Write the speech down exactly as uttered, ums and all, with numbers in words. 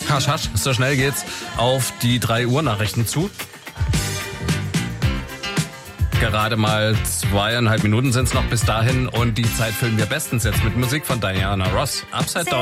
Hasch, hasch, so schnell geht's auf die drei Uhr Nachrichten zu. Gerade mal zweieinhalb Minuten sind es noch bis dahin und die Zeit füllen wir bestens jetzt mit Musik von Diana Ross. Upside Down.